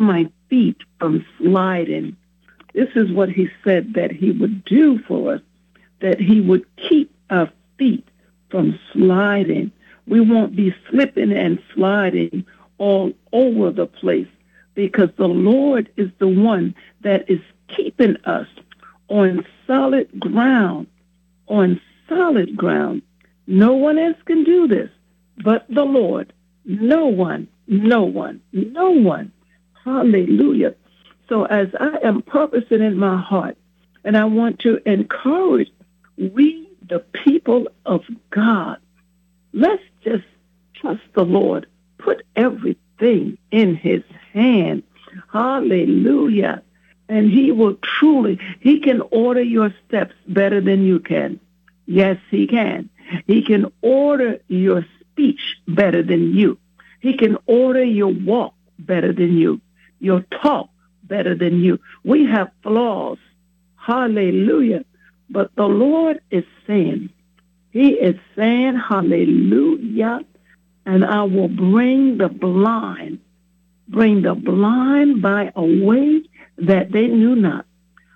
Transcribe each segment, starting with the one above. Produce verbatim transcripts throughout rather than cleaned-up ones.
my feet from sliding. This is what he said that he would do for us, that he would keep our feet from sliding. We won't be slipping and sliding all over the place, because the Lord is the one that is keeping us on solid ground, on solid ground. No one else can do this but the Lord. No one, no one, no one. Hallelujah. So as I am purposing in my heart, and I want to encourage we, the people of God, let's just trust the Lord. Put everything in his hand. Hallelujah. And he will truly, he can order your steps better than you can. Yes, he can. He can order your speech better than you. He can order your walk better than you, your talk better than you. We have flaws. Hallelujah. But the Lord is saying, he is saying, hallelujah, and I will bring the blind, bring the blind by a way that they knew not.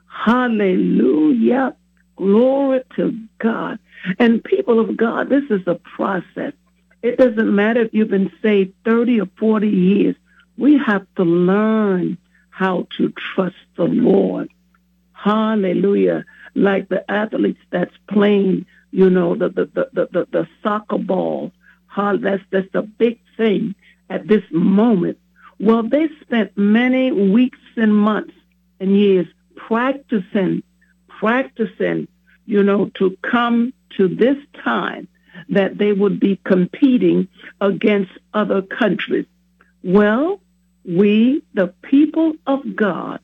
Hallelujah. Glory to God. And people of God, this is a process. It doesn't matter if you've been saved thirty or forty years. We have to learn how to trust the Lord. Hallelujah. Like the athletes that's playing, you know, the the the the, the, the soccer ball. That's that's a big thing at this moment. Well, they spent many weeks and months and years practicing, practicing, you know, to come to this time that they would be competing against other countries. Well, we, the people of God,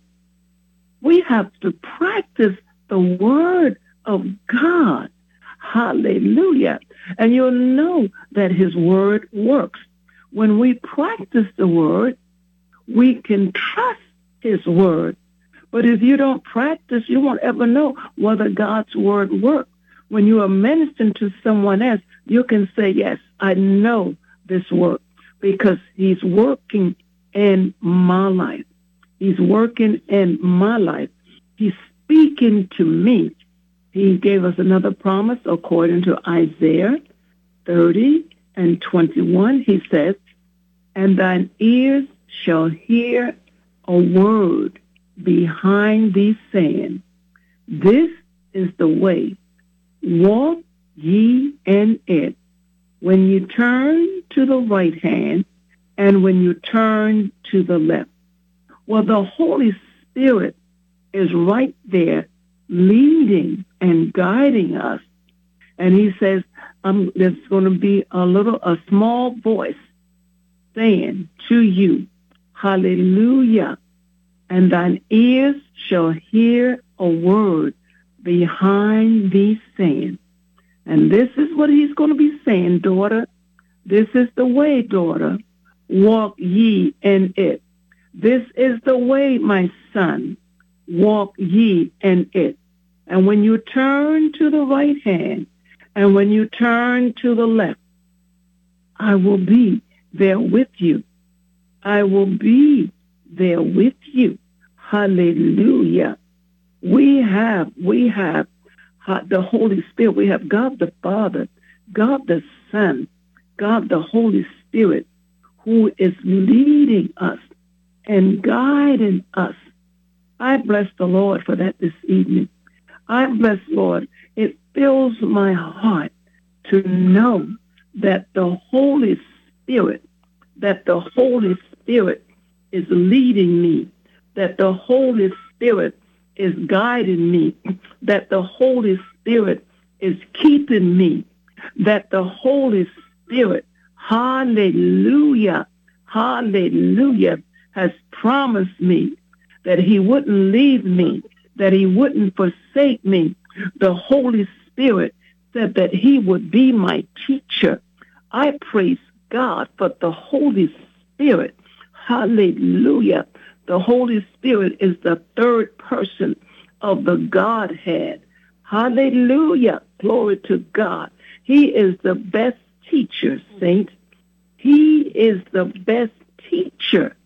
we have to practice the word of God. Hallelujah. And you'll know that his word works. When we practice the word, we can trust his word. But if you don't practice, you won't ever know whether God's word works. When you are ministering to someone else, you can say, yes, I know this work because he's working in my life. He's working in my life. He's speaking to me. He gave us another promise according to Isaiah thirty and twenty-one. He says, and thine ears shall hear a word behind thee saying, this is the way, walk ye in it. When you turn to the right hand and when you turn to the left. Well, the Holy Spirit is right there leading and guiding us. And he says, um, there's going to be a little, a small voice saying to you, hallelujah, and thine ears shall hear a word behind thee saying. And this is what he's going to be saying, daughter. This is the way, daughter. Walk ye in it. This is the way, my son. Walk ye in it. And when you turn to the right hand, and when you turn to the left, I will be there with you. I will be there with you. Hallelujah. We have, we have the Holy Spirit. We have God the Father, God the Son, God the Holy Spirit, who is leading us and guiding us. I bless the Lord for that this evening. I bless Lord. It fills my heart to know that the Holy Spirit, that the Holy Spirit is leading me, that the Holy Spirit is guiding me, that the Holy Spirit is keeping me, that the Holy Spirit, hallelujah, hallelujah, has promised me that he wouldn't leave me, that he wouldn't forsake me. The Holy Spirit said that he would be my teacher. I praise God for the Holy Spirit. Hallelujah. The Holy Spirit is the third person of the Godhead. Hallelujah. Glory to God. He is the best teacher, saints. He is the best teacher.